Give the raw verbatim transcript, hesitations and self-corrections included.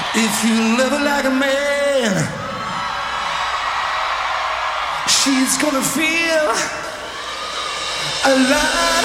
If you live like a man, she's gonna feel alive.